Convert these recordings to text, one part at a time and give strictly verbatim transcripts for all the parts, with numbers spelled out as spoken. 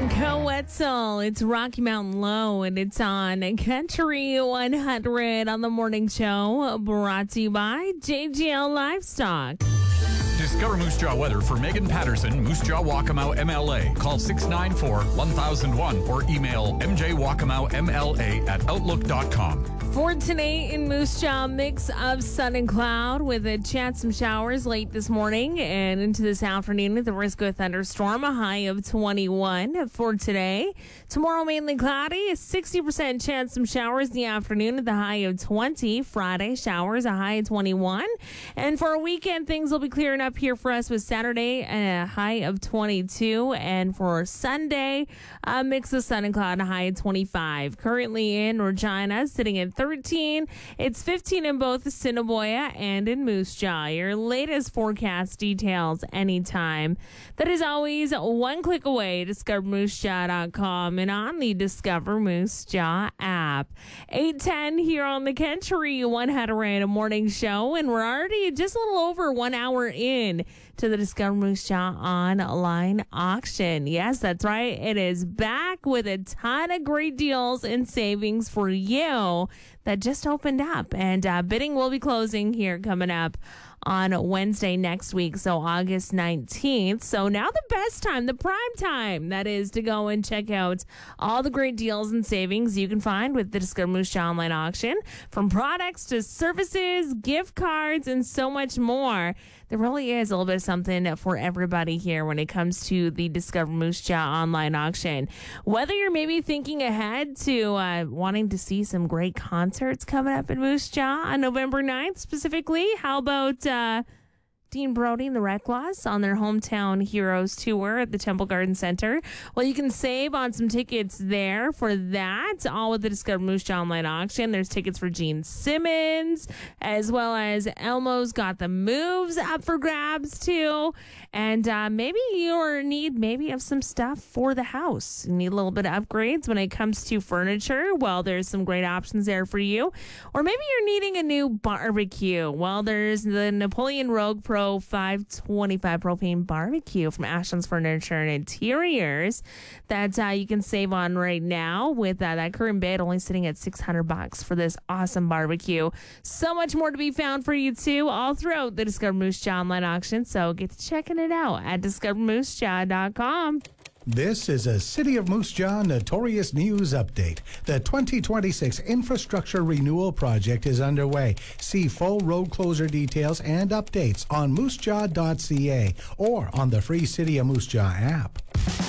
Coetzel, it's Rocky Mountain Low, and it's on Country one hundred on the morning show, brought to you by J G L Livestock. Discover Moose Jaw weather for Megan Patterson, Moose Jaw Waccamaw M L A. Call six nine four, one thousand one or email m j waccamaw m l a at outlook dot com. For today in Moose Jaw, mix of sun and cloud with a chance some showers late this morning and into this afternoon at the risk of a thunderstorm, a high of twenty-one for today. Tomorrow, mainly cloudy, a sixty percent chance some showers in the afternoon at the high of twenty. Friday, showers, a high of twenty-one. And for a weekend, things will be clearing up here for us with Saturday, a high of twenty-two. And for Sunday, a mix of sun and cloud, a high of twenty-five. Currently in Regina, sitting at thirteen. It's fifteen in both Assiniboia and in Moose Jaw. Your latest forecast details anytime. That is always one click away. discover moose jaw dot com and on the Discover Moose Jaw app. eight ten here on the Country one hundred morning show, and we're already just a little over one hour in to the Discover Moose Jaw online auction. Yes, that's right. It is back with a ton of great deals and savings for you that just opened up, and uh, bidding will be closing here coming up on Wednesday next week, so August nineteenth. So now the best time, the prime time, that is to go and check out all the great deals and savings you can find with the Discover Moose Jaw online auction, from products to services, gift cards, and so much more. There really is a little bit of something for everybody here when it comes to the Discover Moose Jaw online auction. Whether you're maybe thinking ahead to uh, wanting to see some great concerts coming up in Moose Jaw on November ninth specifically, how about uh, Dean Brody and the Reclaws on their Hometown Heroes tour at the Temple Garden Center? Well, you can save on some tickets there for that, all with the Discover Moose Jaw online auction. There's tickets for Gene Simmons, as well as Elmo's Got the Moves up for grabs too. And uh, maybe you're in need maybe of some stuff for the house. You need a little bit of upgrades when it comes to furniture. Well, there's some great options there for you. Or maybe you're needing a new barbecue. Well, there's the Napoleon Rogue Pro five twenty-five propane barbecue from Ashland's Furniture and Interiors that uh, you can save on right now with uh, that current bid only sitting at six hundred bucks for this awesome barbecue. So much more to be found for you too all throughout the Discover Moose Jaw online auction. So get to checking it out at discover moose jaw dot com. This is a City of Moose Jaw Notorious News Update. The twenty twenty-six Infrastructure Renewal Project is underway. See full road closure details and updates on moose jaw dot c a or on the free City of Moose Jaw app.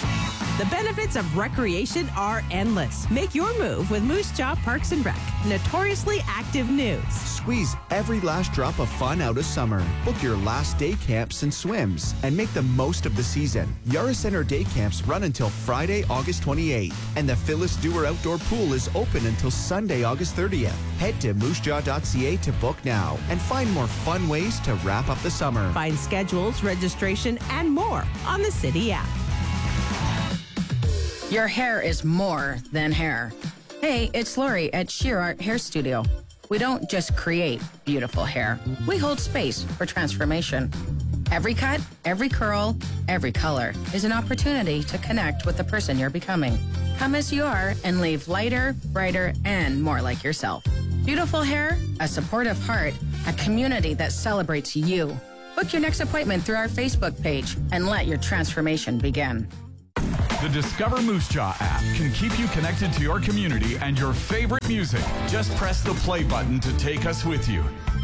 The benefits of recreation are endless. Make your move with Moose Jaw Parks and Rec. Notoriously active news. Squeeze every last drop of fun out of summer. Book your last day camps and swims and make the most of the season. Yara Center day camps run until Friday, August twenty-eighth, and the Phyllis Dewar Outdoor Pool is open until Sunday, August thirtieth. Head to moose jaw dot c a to book now and find more fun ways to wrap up the summer. Find schedules, registration, and more on the City app. Your hair is more than hair. Hey, it's Lori at Sheer Art Hair Studio. We don't just create beautiful hair. We hold space for transformation. Every cut, every curl, every color is an opportunity to connect with the person you're becoming. Come as you are and leave lighter, brighter, and more like yourself. Beautiful hair, a supportive heart, a community that celebrates you. Book your next appointment through our Facebook page and let your transformation begin. The Discover Moose Jaw app can keep you connected to your community and your favorite music. Just press the play button to take us with you.